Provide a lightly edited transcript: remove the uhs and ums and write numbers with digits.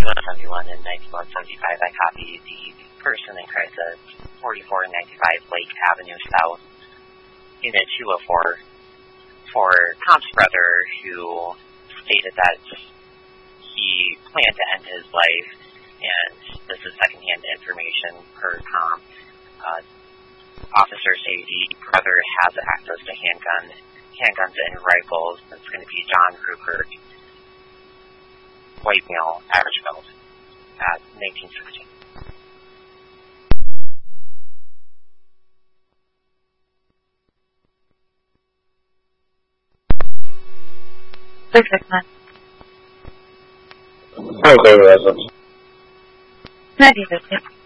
9171 and 9175, I copy the person in crisis 44 and 95 Lake Avenue South, Unit 204, for Comp's brother, who stated that he planned to end his life, and this is secondhand information per Comp. Officers say the brother has access to handguns and rifles. It's going to be John Rupert, white male, average build, at 1916. Perfect, man. Okay with that. Maybe,